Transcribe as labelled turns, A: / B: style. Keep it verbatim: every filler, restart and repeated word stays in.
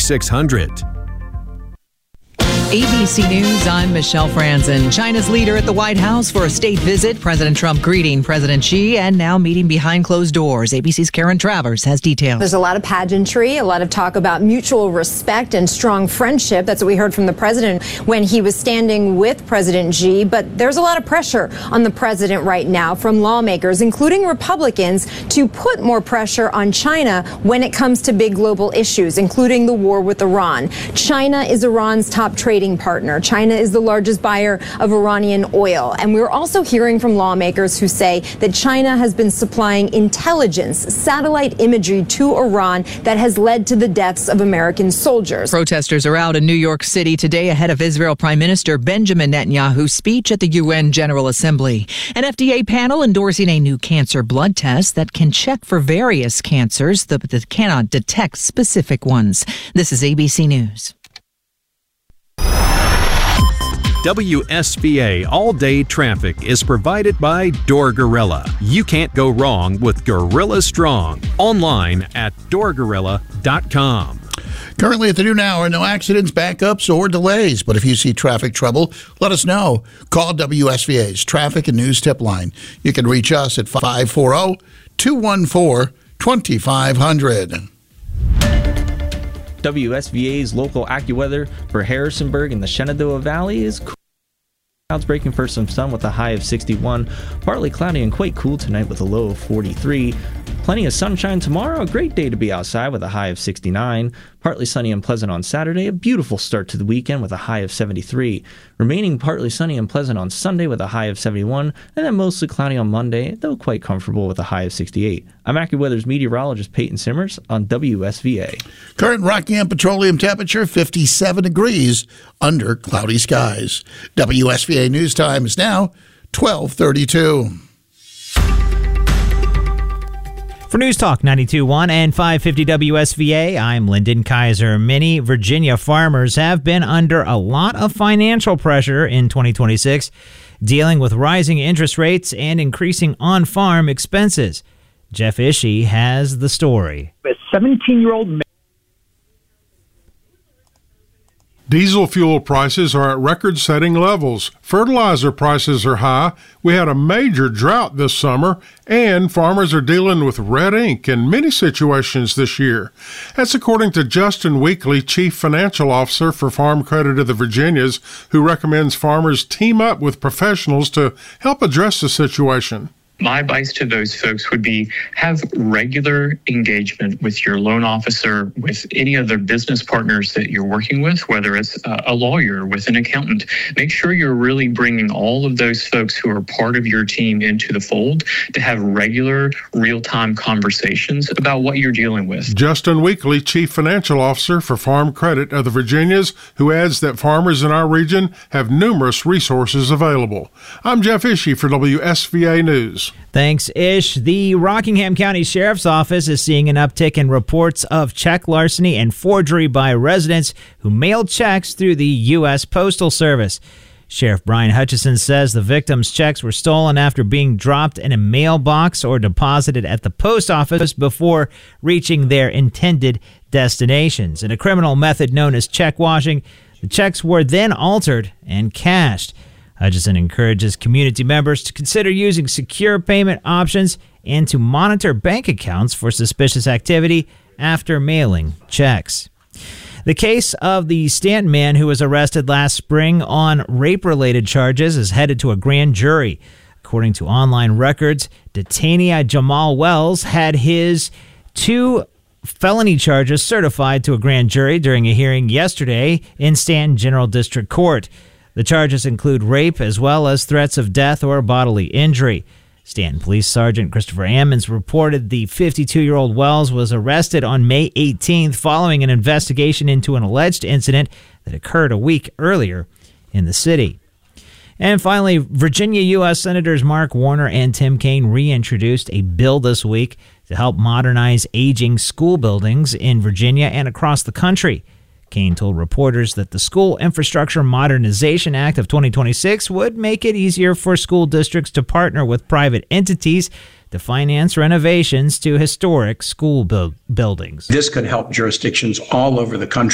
A: thirty-six hundred.
B: A B C News, I'm Michelle Franzen. China's leader at the White House for a state visit. President Trump greeting President Xi and now meeting behind closed doors. A B C's Karen Travers has details.
C: There's a lot of pageantry, a lot of talk about mutual respect and strong friendship. That's what we heard from the president when he was standing with President Xi. But there's a lot of pressure on the president right now from lawmakers, including Republicans, to put more pressure on China when it comes to big global issues, including the war with Iran. China is Iran's top trading partner. China is the largest buyer of Iranian oil. And we're also hearing from lawmakers who say that China has been supplying intelligence, satellite imagery to Iran that has led to the deaths of American soldiers.
B: Protesters are out in New York City today ahead of Israel Prime Minister Benjamin Netanyahu's speech at the U N General Assembly. An F D A panel endorsing a new cancer blood test that can check for various cancers but that cannot detect specific ones. This is A B C News.
A: W S V A all-day traffic is provided by Door Gorilla. You can't go wrong with Gorilla Strong. Online at door gorilla dot com.
D: Currently at the noon hour, no accidents, backups, or delays. But if you see traffic trouble, let us know. Call W S V A's Traffic and News Tip Line. You can reach us at five four zero, two one four, two five zero zero.
E: W S V A's local AccuWeather for Harrisonburg and the Shenandoah Valley is cool. Clouds breaking for some sun with a high of sixty-one. Partly cloudy and quite cool tonight with a low of forty-three. Plenty of sunshine tomorrow. A great day to be outside with a high of sixty-nine. Partly sunny and pleasant on Saturday. A beautiful start to the weekend with a high of seventy-three. Remaining partly sunny and pleasant on Sunday with a high of seventy-one. And then mostly cloudy on Monday, though quite comfortable with a high of sixty-eight. I'm AccuWeather's meteorologist Peyton Simmers on W S V A.
D: Current Rockingham Petroleum temperature fifty-seven degrees under cloudy skies. W S V A News Time is now twelve thirty-two.
F: For News Talk ninety-two point one and five fifty W S V A, I'm Lyndon Kaiser. Many Virginia farmers have been under a lot of financial pressure in twenty twenty-six, dealing with rising interest rates and increasing on-farm expenses. Jeff Ishii has the story.
G: A seventeen-year-old man.
H: Diesel fuel prices are at record-setting levels. Fertilizer prices are high. We had a major drought this summer, and farmers are dealing with red ink in many situations this year. That's according to Justin Weekly, Chief Financial Officer for Farm Credit of the Virginias, who recommends farmers team up with professionals to help address the situation.
I: My advice to those folks would be have regular engagement with your loan officer, with any other business partners that you're working with, whether it's a lawyer, with an accountant. Make sure you're really bringing all of those folks who are part of your team into the fold to have regular, real-time conversations about what you're dealing with.
H: Justin Weekly, Chief Financial Officer for Farm Credit of the Virginias, who adds that farmers in our region have numerous resources available. I'm Jeff Ishii for W S V A News.
F: Thanks, Ish. The Rockingham County Sheriff's Office is seeing an uptick in reports of check larceny and forgery by residents who mailed checks through the U S Postal Service. Sheriff Brian Hutchison says the victims' checks were stolen after being dropped in a mailbox or deposited at the post office before reaching their intended destinations. In a criminal method known as check washing, the checks were then altered and cashed. Hutchison encourages community members to consider using secure payment options and to monitor bank accounts for suspicious activity after mailing checks. The case of the Stanton man who was arrested last spring on rape-related charges is headed to a grand jury. According to online records, detainee Jamal Wells had his two felony charges certified to a grand jury during a hearing yesterday in Stanton General District Court. The charges include rape as well as threats of death or bodily injury. Stanton Police Sergeant Christopher Ammons reported the fifty-two-year-old Wells was arrested on May eighteenth following an investigation into an alleged incident that occurred a week earlier in the city. And finally, Virginia U S Senators Mark Warner and Tim Kaine reintroduced a bill this week to help modernize aging school buildings in Virginia and across the country. Kaine told reporters that the School Infrastructure Modernization Act of twenty twenty-six would make it easier for school districts to partner with private entities to finance renovations to historic school bu- buildings.
J: This could help jurisdictions all over the country